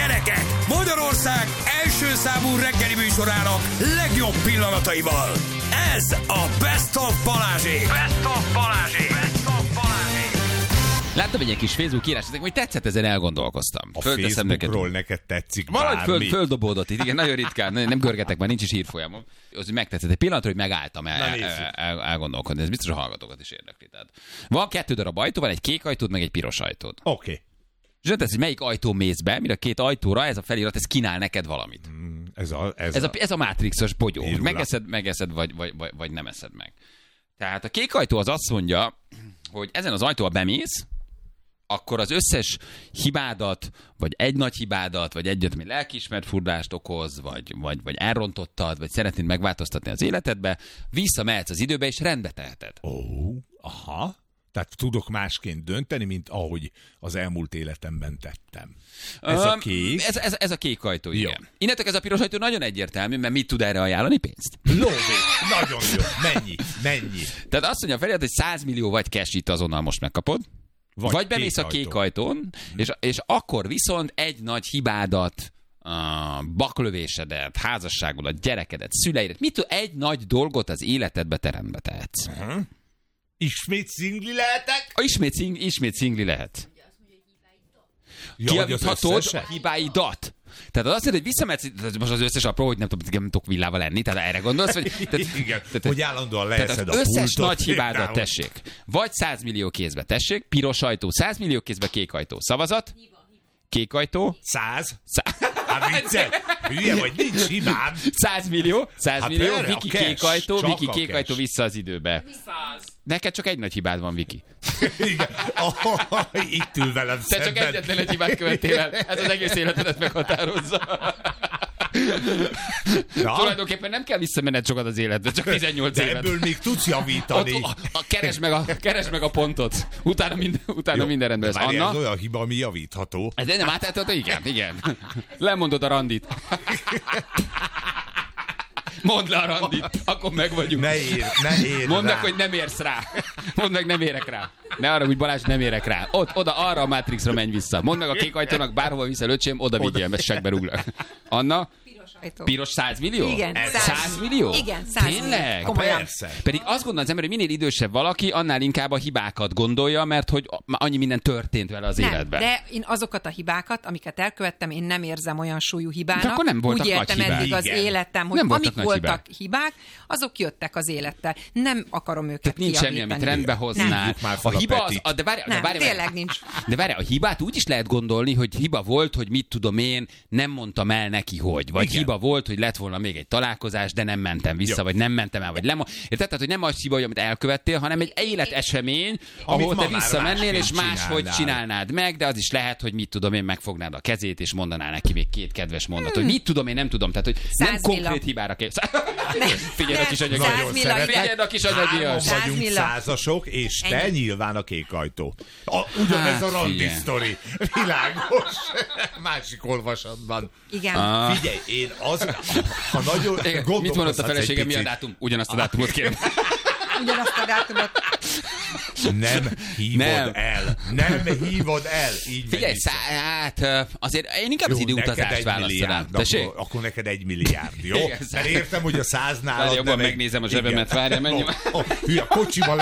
Gyerekek, Magyarország első számú reggeli műsorának legjobb pillanataival. Ez a Best of Balázsék. Best of Balázsék. Best of Balázsék. Láttam egy kis Facebook írás, hogy tetszett, ezen elgondolkoztam. A Facebookról neked tetszik bármi. Valahogy földobódott itt, igen, nagyon ritkán, nem görgetek már, nincs is hírfolyamom. Az, hogy megtetszett egy pillanatra, hogy megálltam elgondolkodni, ez biztos a hallgatókat is érdekli. Tehát van 2 darab ajtó, van egy kék ajtód, meg egy piros ajtód. Oké. És azt hogy melyik ajtó mész be, mire a 2 ajtóra ez a felirat, ez kínál neked valamit. Ez a Matrixos bogyó. Megeszed vagy nem eszed meg. Tehát a kék ajtó az azt mondja, hogy ezen az ajtóval bemész, akkor az összes hibádat, vagy egy nagy hibádat, vagy egyet, ami lelkiismeretfurdást okoz, vagy elrontottad, vagy szeretnéd megváltoztatni az életedbe, visszamehetsz az időbe, és rendbe teheted. Aha. Tehát tudok másként dönteni, mint ahogy az elmúlt életemben tettem. Ez a kék? Ez a kék ajtó, igen. Innentől ez a piros ajtó nagyon egyértelmű, mert mit tud erre ajánlani? Pénzt. Lóvé, nagyon jó. Mennyi? Tehát azt mondja Ferirat, hogy 100 millió vagy cash itt azonnal most megkapod, vagy bemész a kék ajtón, és akkor viszont egy nagy hibádat, baklövésedet, házasságodat, gyerekedet, szüleidet, egy nagy dolgot az életedbe terembe tehetsz. Uh-huh. Ismét szingli lehetek? Ismét szingli lehet. Ja, kiavíthatod a hibáidat. Tehát az azt mondja, hogy visszamehetsz, most az összes apró, hogy nem tudok villával lenni, tehát erre gondolsz? Igen, hogy állandóan leszed a pultot. Az összes nagy hibádat például. tessék. Vagy 100 millió kézbe tessék, piros ajtó, 100 millió kézbe, kék ajtó. Szavazat? Kék ajtó? 100? Hát viccel, hülye vagy, nincs hibám. 100 millió, erre Viki kék ajtó, vissza az időbe. 100. Neked csak egy nagy hibád van, Viki. Igen. Itt ül velem te szemben. csak egyetlen egy hibát követtél el. Ez az egész életedet meghatározza. Tulajdonképpen nem kell visszamenned sokat az életbe, csak 18 évet. De ebből még tudsz javítani. Keresd meg a pontot. Utána minden rendben lesz. Anna? Ez olyan hiba, ami javítható. Ez nem átállható? Igen. Lemondod a randit. Mondd le a randit, akkor meg vagyunk. Ne ér Mondd meg, rá. hogy nem érsz rá. Mondd meg, nem érek rá. Ne arra, hogy Balázs, nem érek rá. Oda, arra a Matrixra menj vissza. Mondd meg a kék ajtónak, bárhova viszel, öcsém, oda vigyél, mert segbe rúglak. Anna? Piros 100 millió? Igen. 100 millió? Igen, 100 millió. Tényleg? Komolyan. Persze. Pedig azt gondolom az ember, hogy minél idősebb valaki, annál inkább a hibákat gondolja, mert hogy annyi minden történt vele az életben. De én azokat a hibákat, amiket elkövettem, én nem érzem olyan súlyú hibának. De akkor nem voltak úgy nagy éltem hibák. eddig az Igen. életem, hogy Nem voltak amik nagy voltak hibák, azok jöttek az élettel. Nem akarom őket Tehát nincs semmi, kijavítani. amit rendbe hoznál. Hívjuk már fel a hiba Petit. az... Nem, tényleg nincs. De várj, a hibát úgy is lehet gondolni, hogy hiba volt, hogy mit tudom én, nem mondtam el neki, hogy. Vagy igen. hiba volt, hogy lett volna még egy találkozás, de nem mentem vissza, vagy nem mentem el, vagy érted? Tehát, hogy nem az hiba, amit elkövettél, hanem egy életesemény, ahol te visszamennél, és máshogy csinálnád meg, de az is lehet, hogy mit tudom én, megfognád a kezét, és mondanál neki még 2 kedves mondat, hogy mit tudom én, nem tudom. Tehát, hogy nem konkrét hibára kell. Figyelj a kis anyagi. Figyelj a kis anyagi. Vagyunk százasok, és te nyilván a kék ajtó. Ugyanez a randi sztori. Világos. Másik olvasatban. Igen. Figyelj, én ha nagyon Mit mondott a feleségem, mi a picit. dátum? Ugyanazt a dátumot kérem. Ugyanazt a dátumot. Nem hívod el. Így Figyelj, azért én inkább az időutazást választanám. Tessék? Akkor neked 1 milliárd, jó? Igen, Mert értem, hogy a 100 nálad jobban megnézem a zsebemet, várjál, menjünk. Hülye, a kocsiban